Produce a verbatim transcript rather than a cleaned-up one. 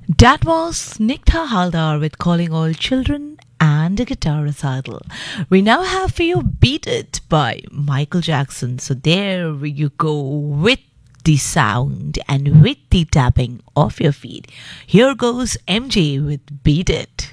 That was Nikta Haldar with Calling All Children and a guitar recital. We now have for you Beat It by Michael Jackson. So there you go with the sound and with the tapping of your feet. Here goes M J with Beat It.